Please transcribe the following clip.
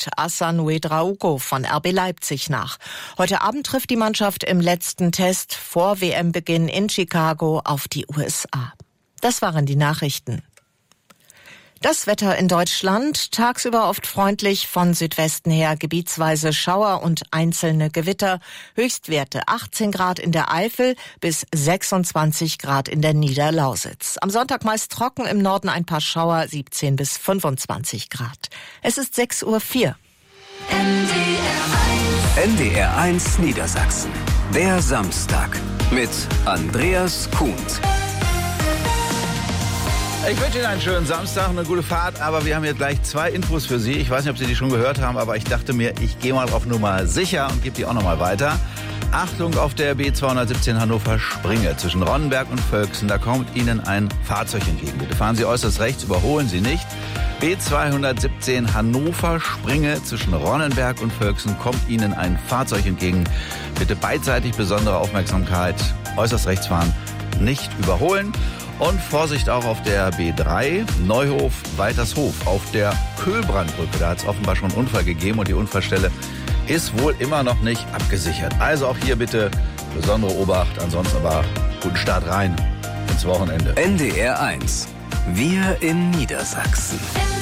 rückt Hassan Ouedraogo von RB Leipzig nach. Heute Abend trifft die Mannschaft im letzten Test vor WM-Beginn in Chicago auf die USA. Das waren die Nachrichten. Das Wetter in Deutschland, tagsüber oft freundlich, von Südwesten her gebietsweise Schauer und einzelne Gewitter. Höchstwerte 18 Grad in der Eifel bis 26 Grad in der Niederlausitz. Am Sonntag meist trocken, im Norden ein paar Schauer, 17 bis 25 Grad. Es ist 6:04 Uhr. NDR 1 Niedersachsen. Der Samstag mit Andreas Kuhnt. Ich wünsche Ihnen einen schönen Samstag und eine gute Fahrt, aber wir haben jetzt gleich 2 Infos für Sie. Ich weiß nicht, ob Sie die schon gehört haben, aber ich dachte mir, ich gehe mal auf Nummer sicher und gebe die auch nochmal weiter. Achtung auf der B217 Hannover-Springe zwischen Ronnenberg und Völksen. Da kommt Ihnen ein Fahrzeug entgegen. Bitte fahren Sie äußerst rechts, überholen Sie nicht. B217 Hannover-Springe zwischen Ronnenberg und Völksen kommt Ihnen ein Fahrzeug entgegen. Bitte beidseitig besondere Aufmerksamkeit. Äußerst rechts fahren, nicht überholen. Und Vorsicht auch auf der B3, Neuhof-Waltershof, auf der Köhlbrandbrücke. Da hat es offenbar schon einen Unfall gegeben und die Unfallstelle ist wohl immer noch nicht abgesichert. Also auch hier bitte besondere Obacht, ansonsten aber guten Start rein ins Wochenende. NDR 1, wir in Niedersachsen.